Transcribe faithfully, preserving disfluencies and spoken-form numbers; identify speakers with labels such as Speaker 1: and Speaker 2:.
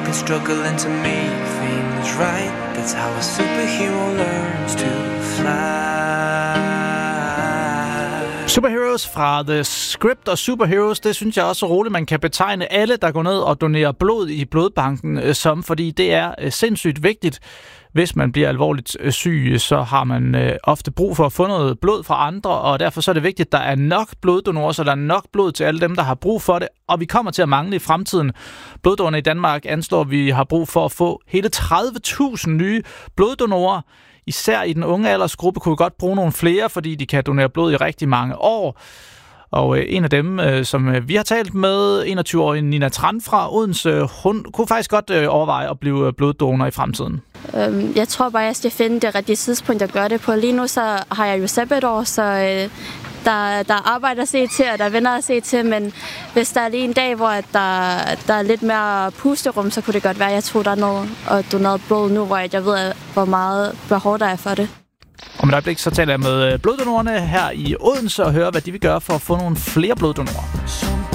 Speaker 1: and struggling to make things right. That's how a superhero learns to fly.
Speaker 2: Superheroes fra The Script og Superheroes, det synes jeg også roligt, man kan betegne alle, der går ned og donerer blod i blodbanken som, fordi det er sindssygt vigtigt. Hvis man bliver alvorligt syg, så har man øh, ofte brug for at få noget blod fra andre, og derfor så er det vigtigt, at der er nok bloddonorer, så der er nok blod til alle dem, der har brug for det, og vi kommer til at mangle i fremtiden. Bloddonorer i Danmark anslår, at vi har brug for at få hele tredive tusind nye bloddonorer. Især i den unge aldersgruppe kunne vi godt bruge nogle flere, fordi de kan donere blod i rigtig mange år. Og øh, en af dem, øh, som øh, vi har talt med, enogtyve-årige Nina Tran fra Odense, hun kunne faktisk godt øh, overveje at blive bloddonor i fremtiden.
Speaker 3: Øhm, jeg tror bare, jeg skal finde det rigtige tidspunkt at gøre det på. Lige nu så har jeg jo sabbatår, så øh, der, der er arbejde at se til, og der er venner at se til, men hvis der er lige en dag, hvor der, der er lidt mere pusterum, så kunne det godt være, at jeg tog derned og donerede blod nu, hvor jeg ved, hvor meget behov der er for det.
Speaker 2: Om et øjeblik så taler jeg med bloddonorerne her i Odense og hører, hvad de vil gøre for at få nogle flere bloddonorer.